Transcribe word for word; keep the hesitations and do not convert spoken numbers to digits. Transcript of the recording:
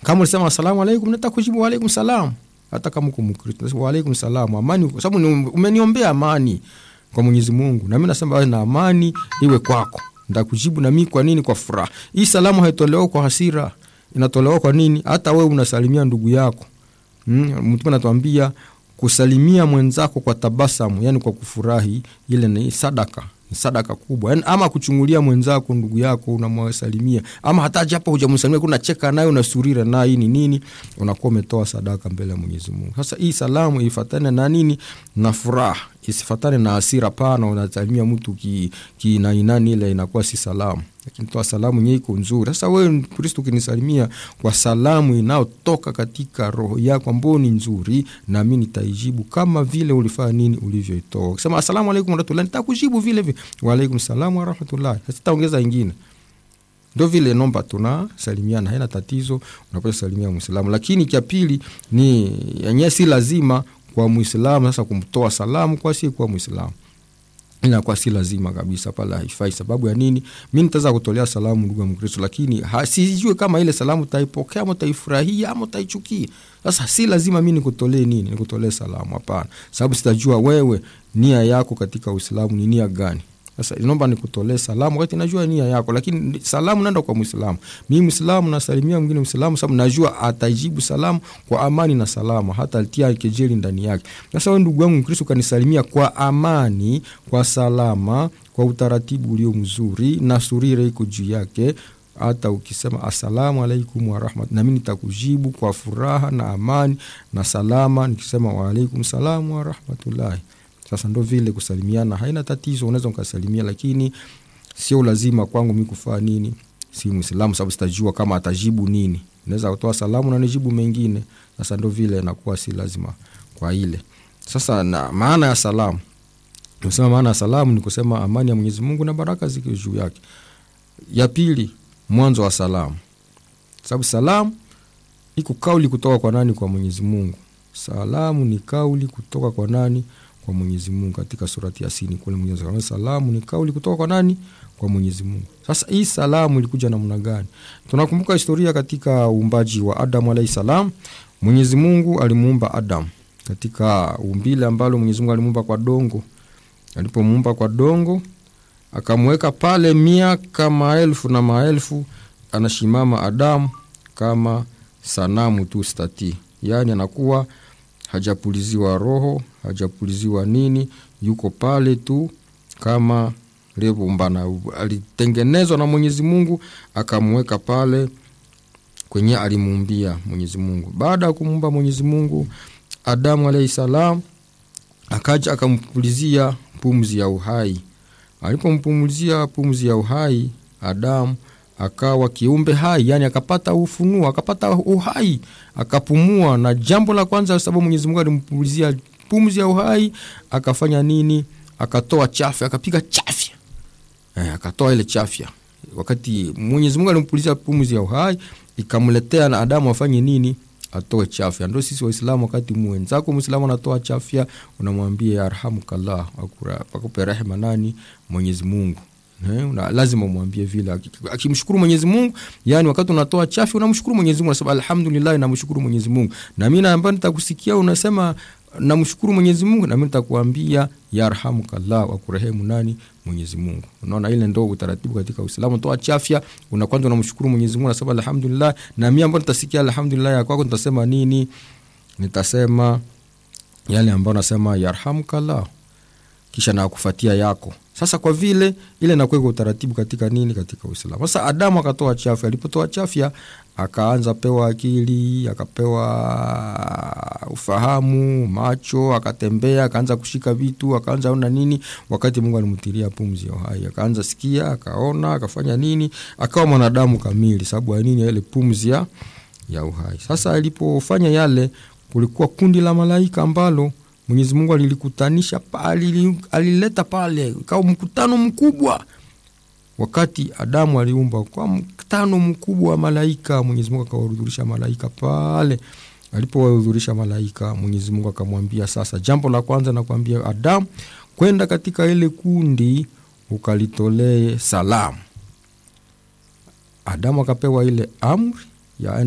kama unasema asalamu alaykum nataka kujibu wa alaykum salam. Hata kama uko Mkristo wa alaykum salam, amani, kwa sababu umeniombea amani kwa Mwenyezi Mungu, na mimi nasema na amani iwe kwako. Nitakujibu na mimi kwa nini? Kwa furaha. Hii salamu haitolewa kwa hasira, inatolewa kwa nini? Hata wewe unasalimia ndugu yako, mm, mtu anatuambia kusalimia mwenzako kwa tabasamu, yani kwa kufurahi, ile ni sadaka, ni sadaka kubwa. Yani ama kuchungulia mwenzako ndugu yako unamwasalimia, ama hata japo hujamsalimia kuna cheka naye unasurira naye, ni nini? Unakuwa umetoa sadaka mbele ya Mwenyezi Mungu. Sasa hii salamu ifuatane na nini? Na furaha, isifuatane na hasira. Pana unasalimia mtu ki, ki na inani, ile inakuwa si salamu. Lakini toa salamu nyiko nzuri. Sasa wewe Mkristo ukinisalimia kwa salamu inayotoka katika roho yako ambayo ni nzuri, na mimi nitaijibu kama vile ulifanya nini, ulivyoitoa. Ukisema asalamu alaykum wa rahmatullahi, nitakujibu vile vile wa alaykum salaam wa rahmatullahi. Sitaongeza nyingine. Ndio vile nomba tunasalimiana, haina tatizo unapaswa salimia Muislamu. Lakini cha pili ni yenyewe si lazima kwa Muislamu sasa kumtoa salamu kwa si kwa Muislamu. Ina kwa si lazima kabisa, pala haifai. Sababu ya nini? Mimi nitaweza kutolea salamu ndugu Mkristo, lakini sijui kama ile salamu utaipokea ama utaifurahia ama utaichukia. Sasa si lazima mimi nikutolee nini, nikutolee salamu, hapana. Sababu sitajua wewe nia yako katika Uislamu ni nia gani. Sasa inaomba nikutolee salamu wakati najua nia yako, lakini salamu nenda kwa Muislamu. Mimi Muislamu nasalimia mwingine Muislamu sababu najua atajibu salamu kwa amani na salama, hata alitia kejeli ndani yake. Sasa wewe ndugu wangu Mkristo kanisalimia kwa amani, kwa salama, kwa utaratibu ulio mzuri na surire iko juu yake, hata ukisema asalamu alaykum wa rahmat, na mimi nitakujibu kwa furaha na amani na salama nikisema wa alaykum salaam wa rahmatullahi. Sasa ndo vile kusalimiana haina tatizo, unaweza ukasalimia, lakini sio lazima kwangu mimi kufanya nini, si Muislamu sababu sitajua kama atajibu nini. Naweza kutoa salamu na nijibu mengine. Sasa ndo vile inakuwa si lazima kwa ile. Sasa na maana ya salamu, tunasema maana ya salamu ni kusema amani ya Mwenyezi Mungu na baraka ziko juu yake. Ya pili, mwanzo wa salamu. Sababu salamu iko kauli kutoka kwa nani? Kwa Mwenyezi Mungu. Salamu ni kauli kutoka kwa nani? Kwa Mwenyezi Mungu. Katika surati Yasin kule Mwenyezi Mungu, salamu ni kauli kutoka kwa nani? Kwa Mwenyezi Mungu. Sasa hii salamu ilikuja namna gani? Tunakumbuka historia katika uumbaji wa Adam alayhi salam. Mwenyezi Mungu alimuumba Adam katika umbile ambalo Mwenyezi Mungu alimuumba kwa dongo. Alipomuumba kwa dongo, akamweka pale miaka maelfu na maelfu, anashimama Adam kama sanamu tu stati. Yani anakuwa hajapuliziwa roho, hajapuliziwa nini, yuko pale tu kama lebo mbana. Alitengenezwa na Mwenyezi Mungu, akamweka pale kwenye alimuumbia Mwenyezi Mungu. Baada ya kumuumba Mwenyezi Mungu, Adamu alayhi salam akaja akampulizia pumzi ya uhai. Alipompumzia pumzi ya uhai, Adamu akawa kiumbe hai, yani akapata ufunuo, akapata uhai, akapumua. Na jambo la kwanza sababu Mwenyezi Mungu alimpulizia pumzi ya uhai, akafanya nini? Akatoa chafya, akapiga chafya. Eh, akatoa ile chafya. Wakati Mwenyezi Mungu alimpulizia pumzi ya uhai, ikamletea na Adamu afanye nini? Atoe chafya. Ndio sisi Waislamu wakati mwenzako Muislamu anatoa chafya, unamwambia yarhamukallah, akupe rehema nani? Mwenyezi Mungu. Eh, una lazima umwambie vile akimshukuru Mwenyezi Mungu. Yani wakati unatoa chafya unamshukuru Mwenyezi Mungu, unasema alhamdulillah, namshukuru Mwenyezi Mungu. Na mimi naomba nitakusikia unasema namshukuru Mwenyezi Mungu, na mimi nitakwambia yarhamukallah, akurehemu nani? Mwenyezi Mungu. Unaona ile ndio utaratibu katika Uislamu. Toa chafya, unakwanza unamshukuru Mwenyezi Mungu, unasema alhamdulillah, na mimi ambapo nitasikia alhamdulillah ya kwako nitasema nini? Nitasema yale ambayo nasema yarhamukallah, kisha na kufuatia yako. Sasa kwa vile ile inakuwa utaratibu katika nini? Katika Uislamu. Sasa Adamu akatoa chafya, alipotoa chafya akaanza pewa akili, akapewa ufahamu, macho, akatembea, akaanza kushika vitu, akaanza ona nini, wakati Mungu alimtilia pumzi ya uhai, akaanza sikia, akaona, akafanya nini, akawa mwanadamu kamili sababu ya nini? Ile pumzi ya ya uhai. Sasa alipofanya yale, kulikuwa kundi la malaika ambalo Mwenyezi Mungu alilikutanisha pale, alileta pale kwa mkutano mkubwa. Wakati Adamu aliumba kwa mkutano mkubwa wa malaika, Mwenyezi Mungu akawahudhurisha malaika pale. Alipowahudhurisha malaika, Mwenyezi Mungu akamwambia, sasa jambo la kwanza nakwambia Adamu, kwenda katika ile kundi ukalitolee salamu. Adamu akapewa ile amri ya